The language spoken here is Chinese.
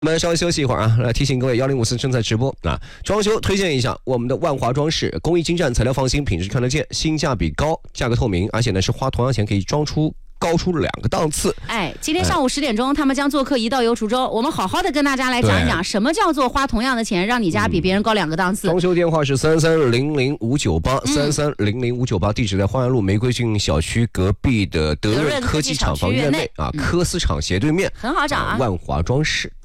我们稍微休息一会儿啊，来提醒各位1054正在直播啊。装修推荐一下我们的万华装饰，工艺精湛，材料放心，品质看得见，性价比高，价格透明，而且呢是花同样钱可以装出高出2个档次。 今天上午10点钟，他们将做客一道油滁州，我们好好的跟大家来讲一讲什么叫做花同样的钱，让你家比别人高2个档次。 装修电话是33000598，33000598，地址在花园路玫瑰郡小区隔壁的德润科技厂房院内啊，科思厂斜对面， 很好找啊。 万华装饰。